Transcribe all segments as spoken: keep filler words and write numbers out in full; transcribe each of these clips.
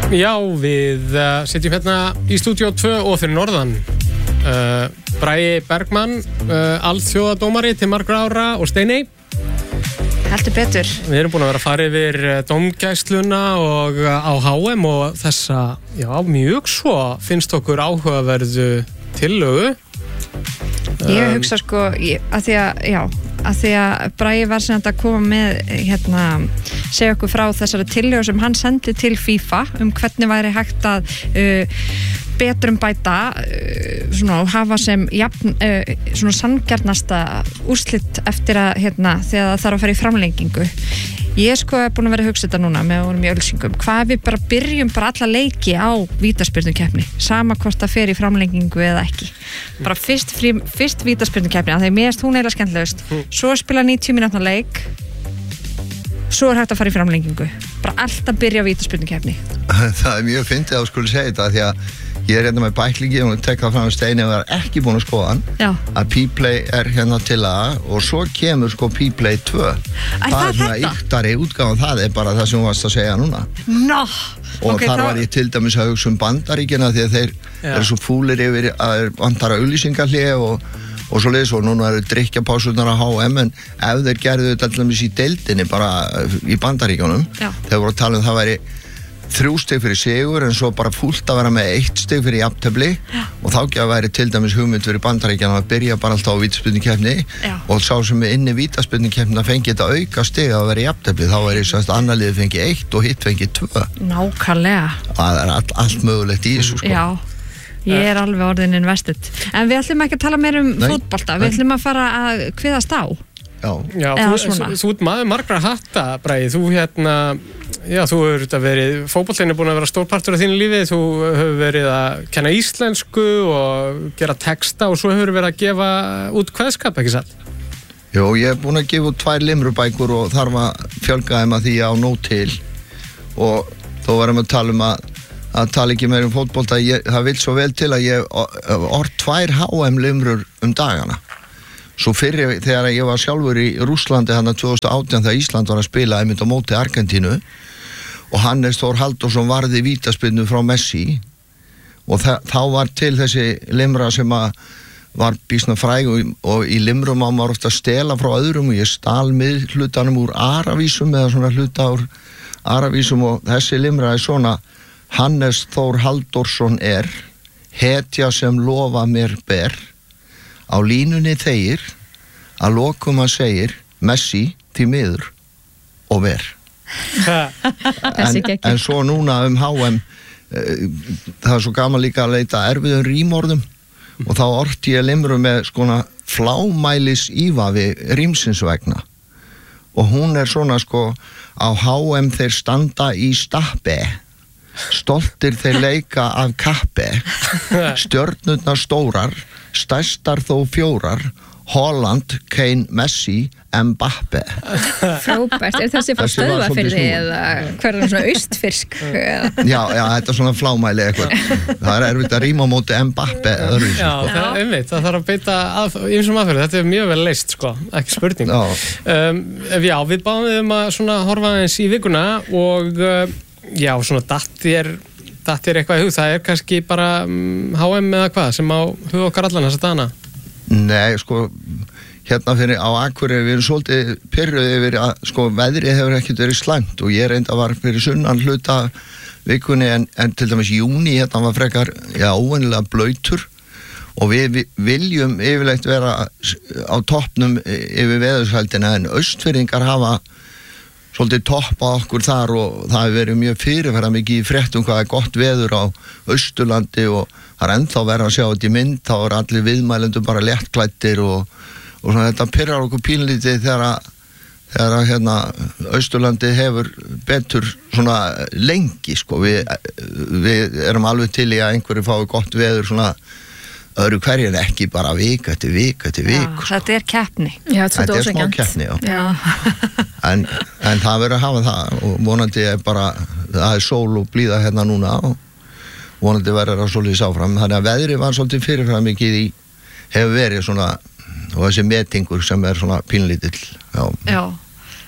Já, við uh, sitjum hérna í stúdíó tvö og fyrir norðan. Uh, Bragi Bergmann, uh, alþjóðadómari til margra ára og Steiney. Heldur betur. Við erum búin að vera að fara yfir dómgæsluna og á H M og þessa, já, mjög svo finnst okkur áhugaverðu tillögu. Ég hugsa sko, ég, að því að, já, að því að Bragi var sem að koma með, hérna, segja okkur frá þessari tillögu sem hann sendi til FIFA um hvernig væri hægt að uh, betrum bæta uh, svona, og hafa sem jafn, uh, svona sanngjarnasta úrslit eftir að, hérna, þegar það þarf að fara í framlengingu. Ég er sko búin að vera að hugsa þetta núna með vorum í ölsingum. Hvað ef við bara byrjum bara alla leiki á vítaspyrnukeppni, sama hvort það fer í framlengingu eða ekki. Bara fyrst, frí, fyrst vítaspyrnukeppni, að það er mest hún eiginlega skemmtilegust. Svo spila níutíu mínútna leik, svo er hægt að fara í framlengingu. Bara alltaf byrja á vítaspyrnukeppni. Það er mjög fyndið að þú skulle segja þetta, því að ég er hérna með bæklingi og tek það fram með Steini og er ekki búin að skoða hann. Já. Að P-Play er hérna til að og svo kemur sko P-Play tvö. Er það er svona yktari útgáfan, það er bara það sem þú varst að segja núna. Nó! Og okay, þar var ég til dæmis að hugsa um Bandaríkina því að þeir Já. Eru svo fúlir yfir að vantara auglýsingahlé og, og svo leiðis og núna eru drikkjapásurnar á H M en ef þeir gerðu þetta allaveg í deildinni bara í Bandaríkjunum, þeir voru að tala um það væri þrjú stig fyrir sigur en svo bara fúlt að vera með eitt stig fyrir jafntefli og þá ekki að væri til dæmis hugmynd fyrir Bandaríkjana að byrja bara alltaf á vítaspyrnukeppni og sá sem er inni vítaspyrnukeppni að fengi þetta auka stig að vera jafntefli þá væri þess að annar liði fengi eitt og hitt fengi tvö. Nákvæmlega. Það er all, allt mögulegt í þessu sko. Já, ég er alveg orðin invested. En við ætlum ekki að tala meir um fótbolta, við ætlum að fara að kviðast á. Já, já þú, þú ert maður margra hatta, Bragi, þú hérna, já, þú hefur þetta verið, fótboltinn er búin að vera stórpartur af þínu lífi, þú hefur verið að kenna íslensku og gera texta og svo hefur verið að gefa út kveðskap, ekki satt? Jó, ég hef búin að gefa út tvær limrubækur og þarf að fjölga þeim að því á nóg til og þó varum að tala um að, að tala ekki meir um fótbolta, ég, það vil svo vel til að ég orð tvær H M limrur um dagana. Svo fyrir þegar ég var sjálfur í Rússlandi hann tvö þúsund og átján þegar Ísland var að spila einmitt á móti Argentínu og Hannes Þór Halldórsson varði vítaspyrnu frá Messi og þá var til þessi limra sem að var býsna fræg og, og í limrum á maður ofta að stela frá öðrum og ég stal miðhlutanum úr Aravísum eða svona hluta úr Aravísum og þessi limra er svona Hannes Þór Halldórsson er hetja sem lofa mér ber á línunni þegir að lokum hann segir Messi því miður og ver en, en svo núna um H M e, það er svo gaman líka að leita erfiðum rímorðum og þá orti ég limru með skona flámælis ívafi rímsins vegna og hún er svona sko á H M þeir standa í stappi stoltir þeir leika af kappi stjörnurnar stórar stærstar þó fjórar Holland, Kane, Messi Mbappe Frábært, er þessi frá Stöðvarfirði eða hverjum svona austfirsk já, já, þetta er svona flámæli eitthvað það er erfitt að ríma á móti Mbappe öðru, já, sko. það er einmitt, það þarf að beita að, ýmsum aðferð, þetta er mjög vel leist sko, ekki spurning um, já, við báðum um að svona horfa eins í vikuna og uh, já, svona dattir dattir eitthvað í hug, það er kannski bara um, H M eða hvað sem á hug okkar allan þess að dana? Nei, sko hérna fyrir á Akureyri við erum svolítið pirruð yfir að sko veðrið hefur ekkert verið slæmt og ég reynda var fyrir sunnan hluta vikunni en, en til dæmis júni hérna var frekar, já, óvennilega blautur og við, við viljum yfirleitt vera á toppnum yfir veðurshældina en austfirðingar hafa svolítið toppa okkur þar og það hefur verið mjög fyrirferða mikið í fréttum hvað er gott veður á Austurlandi og það er ennþá verið að sjá þetta í mynd, þá er allir viðmælendur bara léttklæddir og, og svona þetta pirrar okkur pínlítið þegar, þegar hérna Austurlandi hefur betur svona lengi sko, við, við erum alveg til í að einhverju fái gott veður svona öðru hverju en ekki bara vik eftir vik eftir vik. Já, þetta er keppni. Já, þetta er smá keppni, já. já. en, en það verður að hafa það og vonandi er bara, það er sól og blíða hérna núna og vonandi verður að svolítið sáfram. Þannig að veðri var svolítið fyrirfram mikið í, hefur verið svona, og þessi metingur sem er svona pínlítill. Já. Já.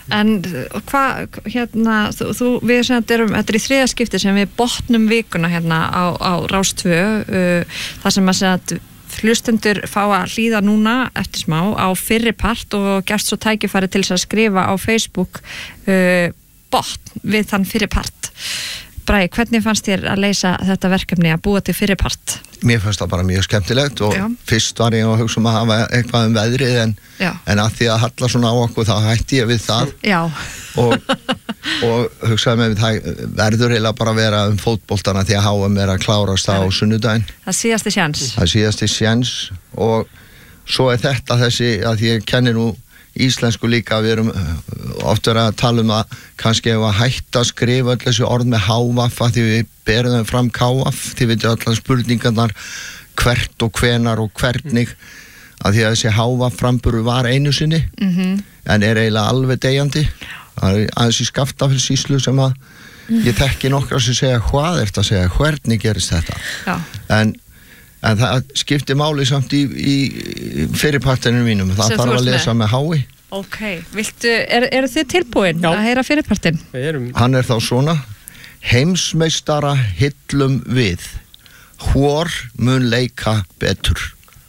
En hvað, hérna, þú, þú við sem þetta erum, þetta er í þriðja skipti sem við botnum vikuna hérna á, á Rás tvö, uh, það sem að segja að hlustendur fá að hlýða núna eftir smá á fyrri part og gefst svo tækifæri til þess að skrifa á Facebook uh, botn við þann fyrri part. Bragi, hvernig fannst þér að leysa þetta verkefni að búa til fyrri part? Mér fannst það bara mjög skemmtilegt og Já. Fyrst var ég að hugsa um að hafa eitthvað um veðrið en, en að því að halla svona á okkur þá hætti ég við það og, og hugsaði með það verður eiginlega bara að vera um fótboltana því að H M er að klárast á sunnudaginn. Það síðasti sjens. Það síðasti sjens og svo er þetta þessi að ég kenni nú íslensku líka, við erum oft verið að tala um að kannski ef að hætta að skrifa öll þessi orð með H-vaff að því við berum þeim fram K-vaff, því við allar spurningarnar hvert og hvenar og hvernig að því að þessi H-vaff framburu var einu sinni mm-hmm. en er eiginlega alveg deyjandi. Það er aðeins í Skaftafellssýslu sem að ég þekki nokkra sem segja hvað er þetta að segja, hvernig gerist þetta Já. en En það skiptir máli samt í, í fyrirpartinu mínum. Það Sem þarf að lesa með, með hái. Ok, viltu, er, eru þið tilbúin Já. Að heyra fyrirpartin? Erum... Hann er þá svona: heimsmeistara hillum við, hvor mun leika betur.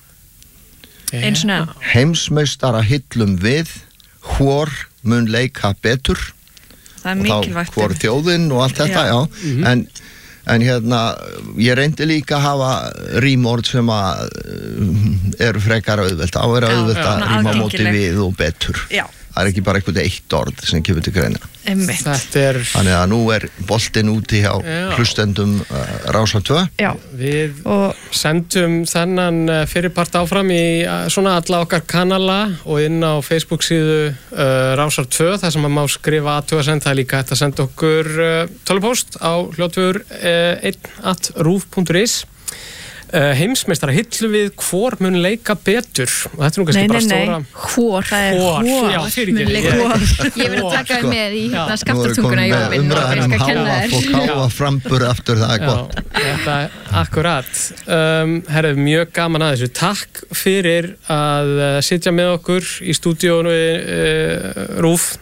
Eins og nefn. Heimsmeistara hillum við, hvor mun leika betur. Það er mikilvægt. Og þá hvor þjóðin og allt þetta, já. já. Mm-hmm. En En hérna, ég reyndi líka að hafa rímorð sem að eru frekar auðvelt, á að vera auðvelt að ríma móti við og betur. Já. Það er ekki bara eitthvað eitt orð sem kemur til greina. Einmitt. Þetta er... Þannig að nú er boltinn úti hjá Já. Hlustendum uh, Rásar tvö. Já. Við og... sendum þennan fyrirpart áfram í uh, svona alla okkar kanala og inn á Facebook síðu uh, Rásar tvö, þar sem maður má skrifa athugasemd. Það er líka hægt að senda okkur uh, tölvupóst á hljótvegur uh, einn at rúv punktur is. Uh, heimsmeistara hillu við hvor mun leika betur og þetta er nú kannski nei, bara nei, stóra nei. Hvor, það er hvor, hvor. Já, fyrirgefðu. Ég, ég vil að taka það með í hérna skaftartunguna Nú erum við umræðan um H-vaff og K-vaff frambur aftur, það er gott. Þetta er akkurat. Um, herru, mjög gaman að þessu. Takk fyrir að uh, sitja með okkur í stúdíónu uh, Rúf.